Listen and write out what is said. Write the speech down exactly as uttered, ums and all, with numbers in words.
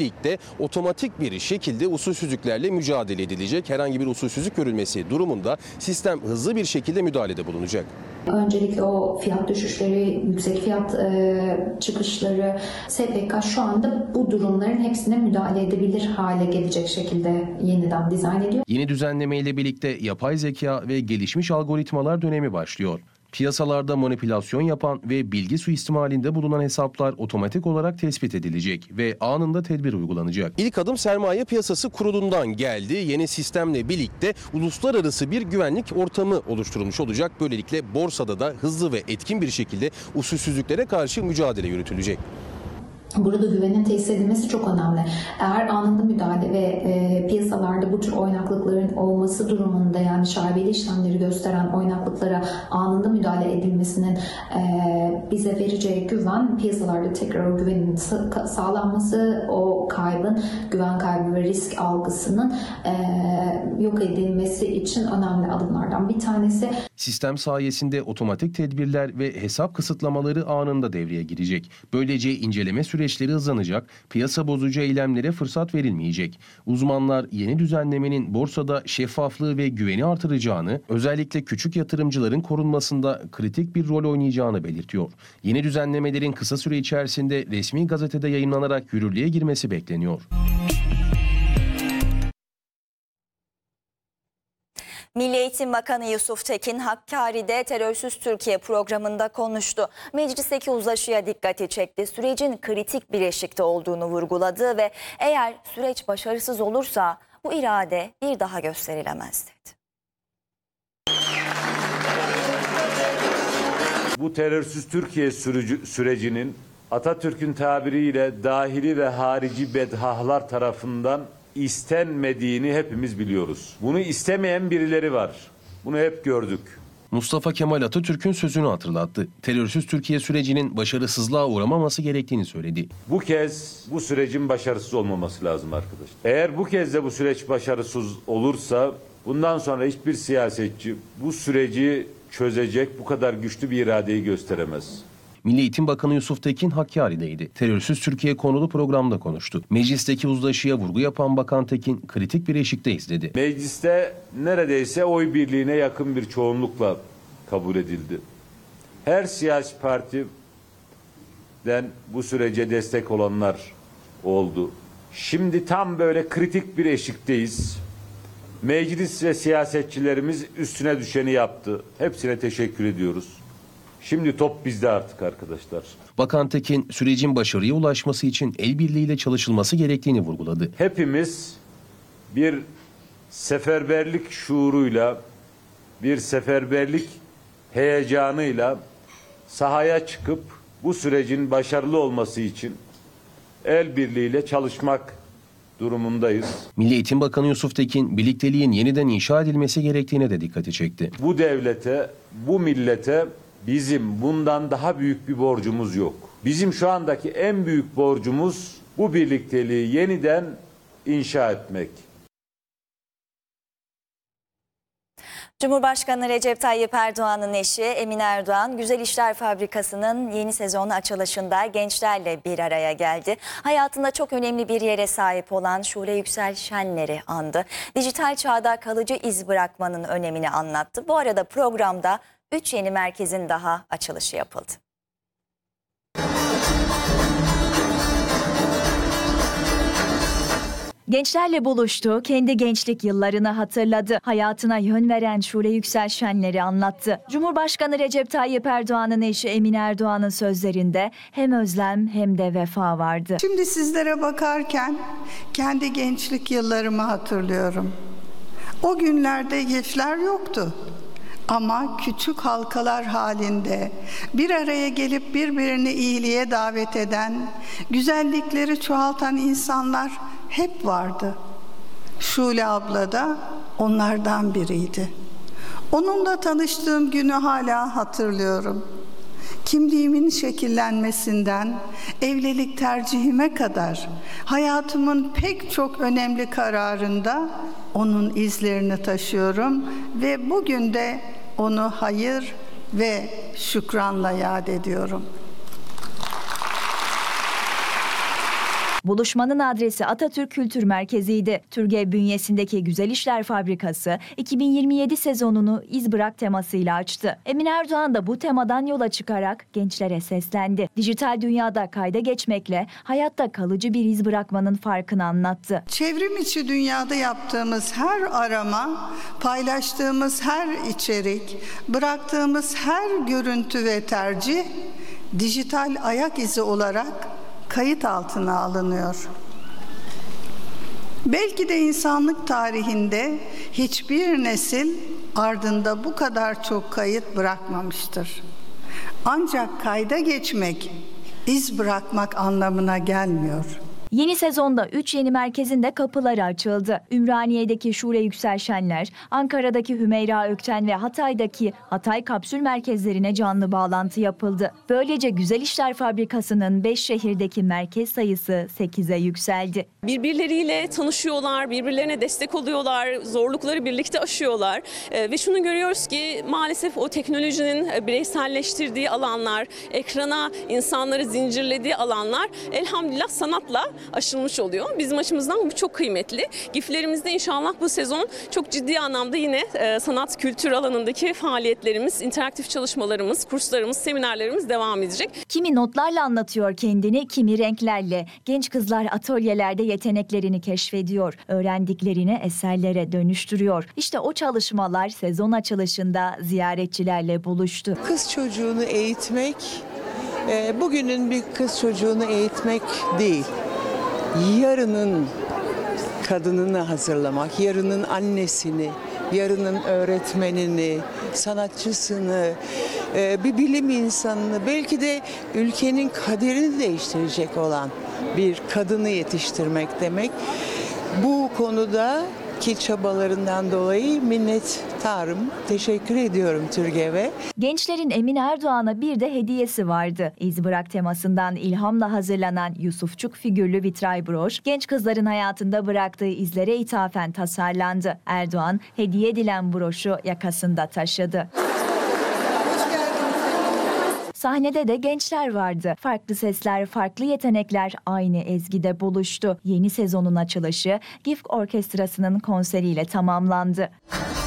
birlikte otomatik bir şekilde usulsüzlüklerle mücadele edilecek. Herhangi bir usulsüzlük görülmesi durumunda sistem hızlı bir şekilde müdahalede bulunacak. Öncelikle o fiyat düşüşleri, yüksek fiyat e, çıkışları, S P K şu anda bu durumların hepsine müdahale edebilir hale gelecek şekilde yeniden dizayn ediyor. Yeni düzenleme ile birlikte yapay zeka ve gelişmiş algoritmalar dönemi başlıyor. Piyasalarda manipülasyon yapan ve bilgi suistimalinde bulunan hesaplar otomatik olarak tespit edilecek ve anında tedbir uygulanacak. İlk adım Sermaye Piyasası Kurulu'ndan geldi. Yeni sistemle birlikte uluslararası bir güvenlik ortamı oluşturulmuş olacak. Böylelikle borsada da hızlı ve etkin bir şekilde usulsüzlüklere karşı mücadele yürütülecek. Burada güvenin tesis edilmesi çok önemli. Eğer anında müdahale ve e, piyasalarda bu tür oynaklıkların olması durumunda, yani şaibeli işlemleri gösteren oynaklıklara anında müdahale edilmesinin e, bize vereceği güven, piyasalarda tekrar o güvenin sağlanması, o kaybın, güven kaybı ve risk algısının e, yok edilmesi için önemli adımlardan bir tanesi. Sistem sayesinde otomatik tedbirler ve hesap kısıtlamaları anında devreye girecek. Böylece inceleme süreçleri hızlanacak, piyasa bozucu eylemlere fırsat verilmeyecek. Uzmanlar yeni düzenlemenin borsada şeffaflığı ve güveni artıracağını, özellikle küçük yatırımcıların korunmasında kritik bir rol oynayacağını belirtiyor. Yeni düzenlemelerin kısa süre içerisinde resmi gazetede yayımlanarak yürürlüğe girmesi bekleniyor. Milli Eğitim Bakanı Yusuf Tekin Hakkari'de Terörsüz Türkiye programında konuştu. Meclisteki uzlaşıya dikkati çekti. Sürecin kritik bir eşikte olduğunu vurguladı ve eğer süreç başarısız olursa bu irade bir daha gösterilemez dedi. Bu terörsüz Türkiye sürücü, sürecinin Atatürk'ün tabiriyle dahili ve harici bedhahlar tarafından istenmediğini hepimiz biliyoruz. Bunu istemeyen birileri var. Bunu hep gördük. Mustafa Kemal Atatürk'ün sözünü hatırlattı. Terörsüz Türkiye sürecinin başarısızlığa uğramaması gerektiğini söyledi. Bu kez bu sürecin başarısız olmaması lazım arkadaşlar. Eğer bu kez de bu süreç başarısız olursa bundan sonra hiçbir siyasetçi bu süreci çözecek bu kadar güçlü bir iradeyi gösteremez. Milli Eğitim Bakanı Yusuf Tekin Hakkari'deydi. Terörsüz Türkiye konulu programda konuştu. Meclisteki uzlaşıya vurgu yapan Bakan Tekin kritik bir eşikteyiz dedi. Mecliste neredeyse oy birliğine yakın bir çoğunlukla kabul edildi. Her siyasi partiden bu sürece destek olanlar oldu. Şimdi tam böyle kritik bir eşikteyiz. Meclis ve siyasetçilerimiz üstüne düşeni yaptı. Hepsine teşekkür ediyoruz. Şimdi top bizde artık arkadaşlar. Bakan Tekin sürecin başarıya ulaşması için el birliğiyle çalışılması gerektiğini vurguladı. Hepimiz bir seferberlik şuuruyla, bir seferberlik heyecanıyla sahaya çıkıp bu sürecin başarılı olması için el birliğiyle çalışmak durumundayız. Milli Eğitim Bakanı Yusuf Tekin birlikteliğin yeniden inşa edilmesi gerektiğine de dikkati çekti. Bu devlete, bu millete bizim bundan daha büyük bir borcumuz yok. Bizim şu andaki en büyük borcumuz bu birlikteliği yeniden inşa etmek. Cumhurbaşkanı Recep Tayyip Erdoğan'ın eşi Emine Erdoğan, Güzel İşler Fabrikası'nın yeni sezonu açılışında gençlerle bir araya geldi. Hayatında çok önemli bir yere sahip olan Şule Yüksel Şenler'i andı. Dijital çağda kalıcı iz bırakmanın önemini anlattı. Bu arada programda üç yeni merkezin daha açılışı yapıldı. Gençlerle buluştu, kendi gençlik yıllarını hatırladı. Hayatına yön veren Şule Yüksel Şenler'i anlattı. Cumhurbaşkanı Recep Tayyip Erdoğan'ın eşi Emine Erdoğan'ın sözlerinde hem özlem hem de vefa vardı. Şimdi sizlere bakarken kendi gençlik yıllarımı hatırlıyorum. O günlerde geçler yoktu. Ama küçük halkalar halinde bir araya gelip birbirini iyiliğe davet eden, güzellikleri çoğaltan insanlar hep vardı. Şule abla da onlardan biriydi. Onunla tanıştığım günü hala hatırlıyorum. Kimliğimin şekillenmesinden evlilik tercihime kadar hayatımın pek çok önemli kararında onun izlerini taşıyorum ve bugün de onu hayır ve şükranla yad ediyorum. Buluşmanın adresi Atatürk Kültür Merkezi'ydi. TÜRGEV bünyesindeki Güzel İşler Fabrikası iki bin yirmi yedi sezonunu İz Bırak temasıyla açtı. Emin Erdoğan da bu temadan yola çıkarak gençlere seslendi. Dijital dünyada kayda geçmekle hayatta kalıcı bir iz bırakmanın farkını anlattı. Çevrim içi dünyada yaptığımız her arama, paylaştığımız her içerik, bıraktığımız her görüntü ve tercih dijital ayak izi olarak kayıt altına alınıyor. Belki de insanlık tarihinde hiçbir nesil ardında bu kadar çok kayıt bırakmamıştır. Ancak kayda geçmek, iz bırakmak anlamına gelmiyor. Yeni sezonda üç yeni merkezin de kapıları açıldı. Ümraniye'deki Şule Yüksel Şenler, Ankara'daki Hümeyra Ökten ve Hatay'daki Hatay Kapsül merkezlerine canlı bağlantı yapıldı. Böylece Güzel İşler Fabrikası'nın beş şehirdeki merkez sayısı sekize yükseldi. Birbirleriyle tanışıyorlar, birbirlerine destek oluyorlar, zorlukları birlikte aşıyorlar. Ee, ve şunu görüyoruz ki maalesef o teknolojinin bireyselleştirdiği alanlar, ekrana insanları zincirlediği alanlar elhamdülillah sanatla aşılmış oluyor. Bizim açımızdan bu çok kıymetli. GİF'lerimizde inşallah bu sezon çok ciddi anlamda yine e, sanat kültür alanındaki faaliyetlerimiz, interaktif çalışmalarımız, kurslarımız, seminerlerimiz devam edecek. Kimi notlarla anlatıyor kendini, kimi renklerle. Genç kızlar atölyelerde yeteneklerini keşfediyor, öğrendiklerini eserlere dönüştürüyor. İşte o çalışmalar sezon açılışında ziyaretçilerle buluştu. Kız çocuğunu eğitmek, e, bugünün bir kız çocuğunu eğitmek değil. Yarının kadınını hazırlamak, yarının annesini, yarının öğretmenini, sanatçısını, bir bilim insanını, belki de ülkenin kaderini değiştirecek olan bir kadını yetiştirmek demek. Bu konuda ki çabalarından dolayı minnettarım. Teşekkür ediyorum TÜRGEV'e. Gençlerin Emin Erdoğan'a bir de hediyesi vardı. İz Bırak temasından ilhamla hazırlanan Yusufçuk figürlü vitray broş, genç kızların hayatında bıraktığı izlere ithafen tasarlandı. Erdoğan hediye edilen broşu yakasında taşıdı. Sahnede de gençler vardı. Farklı sesler, farklı yetenekler aynı ezgide buluştu. Yeni sezonun açılışı GİF Orkestrası'nın konseriyle tamamlandı.